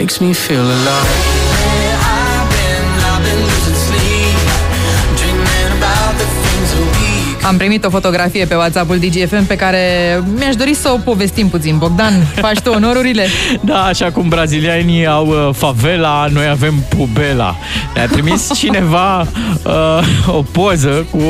makes me feel alive. I've been losing sleep, dreaming about the things that we. Am primit o fotografie pe WhatsApp-ul DGFM pe care mi-aș dori să o povestim puțin. Bogdan, faci tu onorurile? Da, așa cum brazilienii au favela, noi avem pubela. Ne-a trimis cineva o poză cu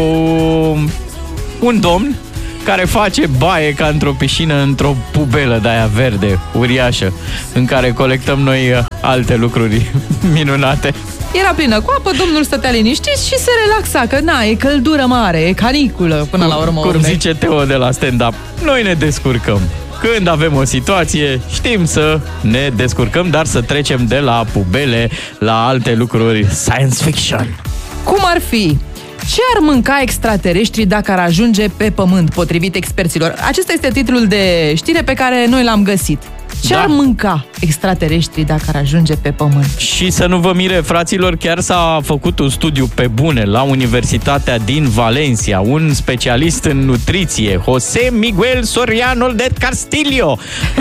un domn care face baie ca într-o piscină, într-o pubelă de-aia verde, uriașă, în care colectăm noi alte lucruri minunate. Era plină cu apă, domnul stătea liniștit și se relaxa, că na, e căldură mare, e caniculă până la urmă. Cum zice Teo de la stand-up, noi ne descurcăm. Când avem o situație, știm să ne descurcăm, dar să trecem de la pubele la alte lucruri science fiction. Cum ar fi? Ce ar mânca extraterestrii dacă ar ajunge pe Pământ, potrivit experților? Acesta este titlul de știre pe care noi l-am găsit. Ce ar mânca extraterestrii dacă ar ajunge pe Pământ? Și să nu vă mire, fraților, chiar s-a făcut un studiu pe bune la Universitatea din Valencia. Un specialist în nutriție, José Miguel Soriano de Castillo,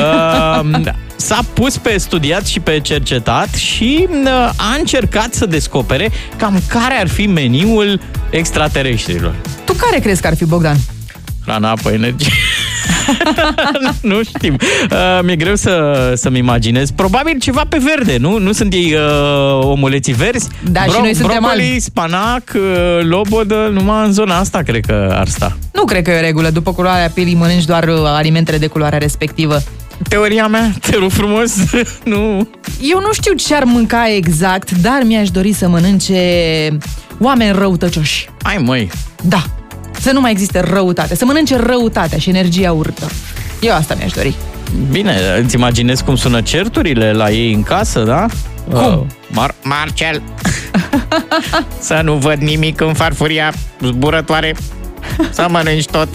s-a pus pe studiat și pe cercetat și a încercat să descopere cam care ar fi meniul extraterestrilor. Tu care crezi că ar fi, Bogdan? Hrana, apă, energie. Nu știm. Mi-e greu să-mi imaginez. Probabil ceva pe verde, nu? Nu sunt ei omuleții verzi? Da, și noi suntem brocoli, spanac, lobodă, numai în zona asta cred că ar sta. Nu cred că e o regulă. După culoarea pielii mănânci doar alimentele de culoarea respectivă. Teoria mea, te rog frumos, nu. Eu nu știu ce ar mânca exact, dar mi-aș dori să mănânce oameni răutăcioși. Hai, măi. Da. Să nu mai existe răutate, să mănânce răutatea și energia urâtă. Eu asta mi-aș dori. Bine, îți imaginezi cum sună certurile la ei în casă, da? Cum? Marcel, să nu văd nimic în farfuria zburătoare, să mănânci tot.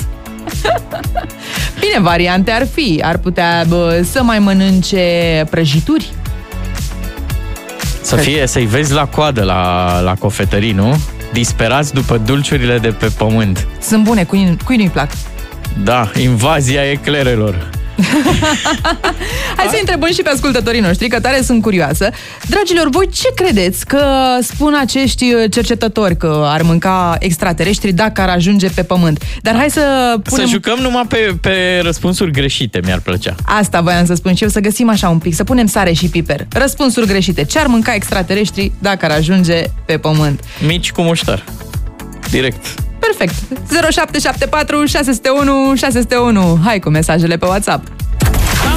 Bine, variante ar fi. Ar putea să mai mănânce prăjituri. Să-i vezi la coadă la cofetării, nu? Disperați după dulciurile de pe pământ. Sunt bune, cui nu-i plac? Da, invazia eclerelor. Hai să întrebăm și pe ascultătorii noștri, că tare sunt curioasă. Dragilor, voi ce credeți că spun acești cercetători că ar mânca extraterestri dacă ar ajunge pe Pământ? Dar hai să punem... Să jucăm numai pe răspunsuri greșite, mi-ar plăcea. Asta voiam să spun și eu, să găsim așa un pic, să punem sare și piper. Răspunsuri greșite. Ce ar mânca extraterestri dacă ar ajunge pe Pământ? Mici cu muștar. Direct. Perfect. 0774 601 601. Hai cu mesajele pe WhatsApp.